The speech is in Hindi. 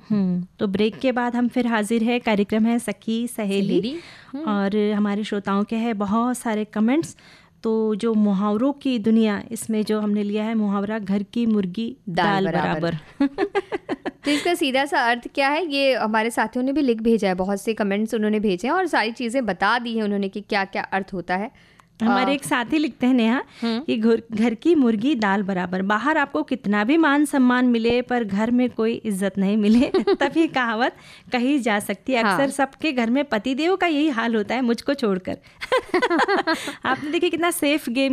तो ब्रेक के बाद हम फिर हाजिर है। कार्यक्रम है सखी सहेली और हमारे श्रोताओं के हैं बहुत सारे कमेंट्स। तो जो मुहावरों की दुनिया, इसमें जो हमने लिया है मुहावरा घर की मुर्गी दाल बराबर। तो इसका सीधा सा अर्थ क्या है, ये हमारे साथियों ने भी लिख भेजा है, बहुत से कमेंट्स उन्होंने भेजे हैं और सारी चीज़ें बता दी हैं उन्होंने कि क्या क्या अर्थ होता है। हमारे एक साथी लिखते हैं नेहा कि घर की मुर्गी दाल बराबर। बाहर आपको कितना भी मान सम्मान मिले पर घर में कोई इज्जत नहीं मिले तभी कहावत कही जा सकती है। अक्सर सबके घर में पतिदेव का यही हाल होता है, मुझको छोड़कर। आपने देखिए कितना सेफ गेम